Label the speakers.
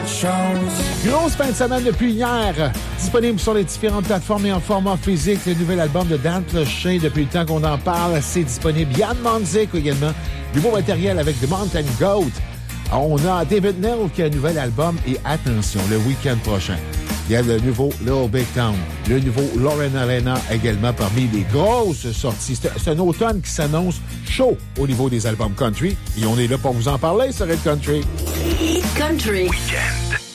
Speaker 1: Grosse fin de semaine depuis hier. Disponible sur les différentes plateformes et en format physique. Le nouvel album de Dan Clocher, depuis le temps qu'on en parle, c'est disponible. Yann Monzik également. Du beau matériel avec The Mountain Goat. On a David Neal qui a un nouvel album. Et attention, le week-end prochain, il y a le nouveau Little Big Town, le nouveau Lauren Arena également parmi les grosses sorties. C'est un automne qui s'annonce chaud au niveau des albums country. Et on est là pour vous en parler sur Red Country.
Speaker 2: Country.
Speaker 3: Week-end.